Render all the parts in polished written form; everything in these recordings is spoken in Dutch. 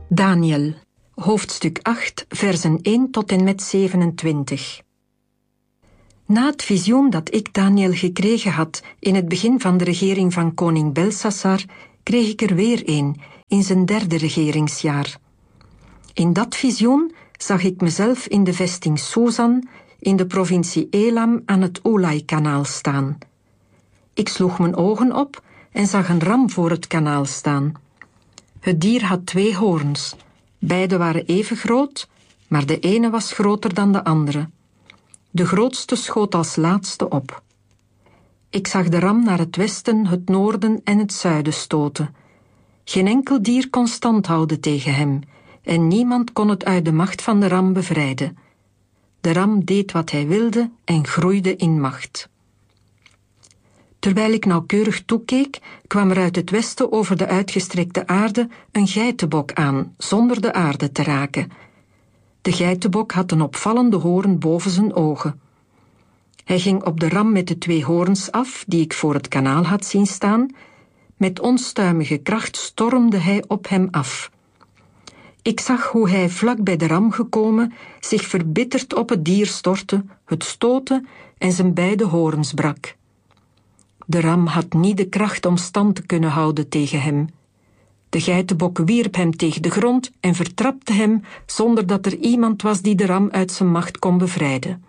Daniel, hoofdstuk 8, versen 1 tot en met 27. Na het visioen dat ik, Daniel, gekregen had in het begin van de regering van koning Belsassar, kreeg ik er weer een, in zijn 3e regeringsjaar. In dat visioen zag ik mezelf in de vesting Susan, in de provincie Elam, aan het Ulai-kanaal staan. Ik sloeg mijn ogen op en zag een ram voor het kanaal staan. Het dier had 2 hoorns. Beide waren even groot, maar de ene was groter dan de andere. De grootste schoot als laatste op. Ik zag de ram naar het westen, het noorden en het zuiden stoten. Geen enkel dier kon stand houden tegen hem, en niemand kon het uit de macht van de ram bevrijden. De ram deed wat hij wilde en groeide in macht. Terwijl ik nauwkeurig toekeek, kwam er uit het westen over de uitgestrekte aarde een geitenbok aan, zonder de aarde te raken. De geitenbok had een opvallende hoorn boven zijn ogen. Hij ging op de ram met de 2 hoorns af, die ik voor het kanaal had zien staan. Met onstuimige kracht stormde hij op hem af. Ik zag hoe hij vlak bij de ram gekomen zich verbitterd op het dier stortte, het stootte en zijn beide hoorns brak. De ram had niet de kracht om stand te kunnen houden tegen hem. De geitenbok wierp hem tegen de grond en vertrapte hem zonder dat er iemand was die de ram uit zijn macht kon bevrijden.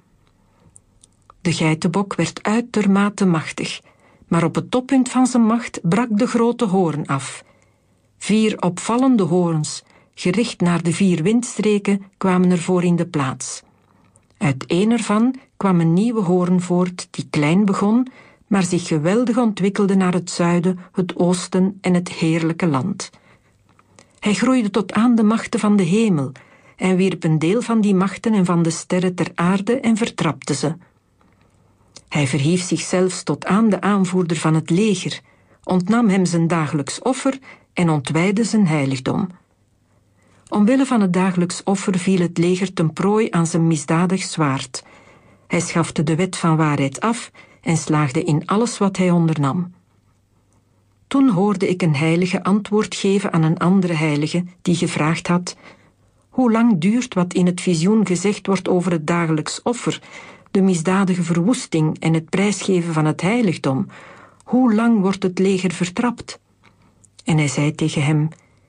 De geitenbok werd uitermate machtig, maar op het toppunt van zijn macht brak de grote hoorn af. 4 opvallende hoorns, gericht naar de 4 windstreken, kwamen ervoor in de plaats. Uit één ervan kwam een nieuwe hoorn voort die klein begon, maar zich geweldig ontwikkelde naar het zuiden, het oosten en het heerlijke land. Hij groeide tot aan de machten van de hemel en wierp een deel van die machten en van de sterren ter aarde en vertrapte ze. Hij verhief zich zelfs tot aan de aanvoerder van het leger, ontnam hem zijn dagelijks offer en ontwijdde zijn heiligdom. Omwille van het dagelijks offer viel het leger ten prooi aan zijn misdadig zwaard. Hij schafte de wet van waarheid af en slaagde in alles wat hij ondernam. Toen hoorde ik een heilige antwoord geven aan een andere heilige die gevraagd had: hoe lang duurt wat in het visioen gezegd wordt over het dagelijks offer, de misdadige verwoesting en het prijsgeven van het heiligdom? Hoe lang wordt het leger vertrapt? En hij zei tegen hem: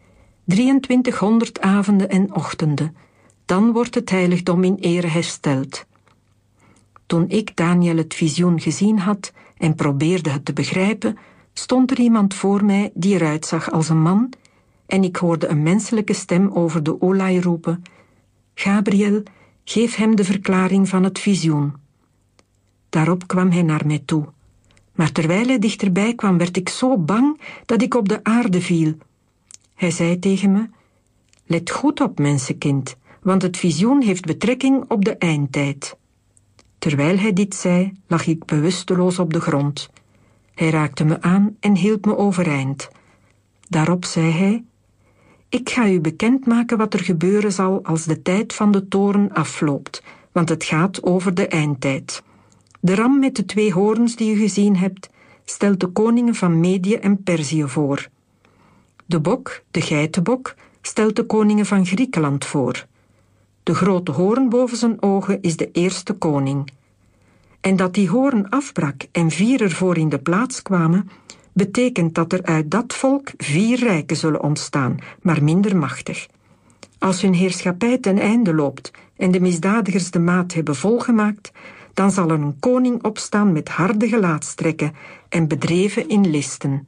2300 avonden en ochtenden, dan wordt het heiligdom in ere hersteld. Toen ik, Daniel, het visioen gezien had en probeerde het te begrijpen, stond er iemand voor mij die eruit zag als een man, en ik hoorde een menselijke stem over de Ulai roepen: Gabriel, geef hem de verklaring van het visioen. Daarop kwam hij naar mij toe. Maar terwijl hij dichterbij kwam, werd ik zo bang dat ik op de aarde viel. Hij zei tegen me: let goed op, mensenkind, want het visioen heeft betrekking op de eindtijd. Terwijl hij dit zei, lag ik bewusteloos op de grond. Hij raakte me aan en hield me overeind. Daarop zei hij: ik ga u bekendmaken wat er gebeuren zal als de tijd van de toren afloopt, want het gaat over de eindtijd. De ram met de 2 hoorns die u gezien hebt, stelt de koningen van Medië en Perzië voor. De bok, de geitenbok, stelt de koningen van Griekenland voor. De grote hoorn boven zijn ogen is de eerste koning. En dat die hoorn afbrak en 4 ervoor in de plaats kwamen, betekent dat er uit dat volk 4 rijken zullen ontstaan, maar minder machtig. Als hun heerschappij ten einde loopt en de misdadigers de maat hebben volgemaakt, dan zal er een koning opstaan met harde gelaatstrekken en bedreven in listen.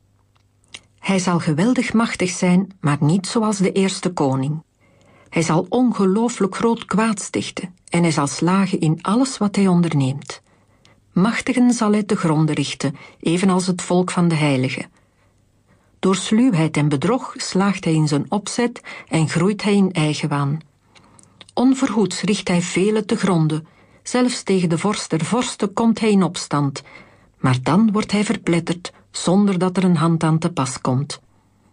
Hij zal geweldig machtig zijn, maar niet zoals de eerste koning. Hij zal ongelooflijk groot kwaad stichten en hij zal slagen in alles wat hij onderneemt. Machtigen zal hij te gronde richten, evenals het volk van de heiligen. Door sluwheid en bedrog slaagt hij in zijn opzet en groeit hij in eigenwaan. Onverhoeds richt hij velen te gronde, zelfs tegen de vorst der vorsten komt hij in opstand, maar dan wordt hij verpletterd zonder dat er een hand aan te pas komt.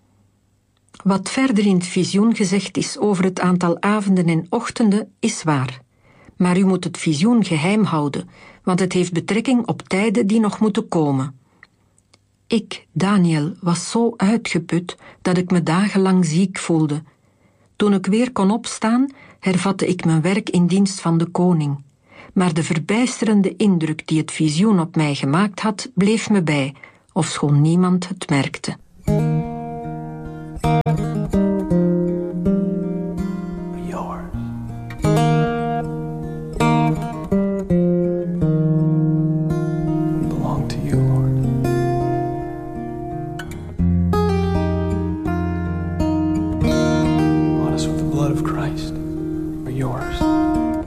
Wat verder in het visioen gezegd is over het aantal avonden en ochtenden is waar. Maar u moet het visioen geheim houden, want het heeft betrekking op tijden die nog moeten komen. Ik, Daniel, was zo uitgeput dat ik me dagenlang ziek voelde. Toen ik weer kon opstaan, hervatte ik mijn werk in dienst van de koning. Maar de verbijsterende indruk die het visioen op mij gemaakt had, bleef me bij, ofschoon niemand het merkte.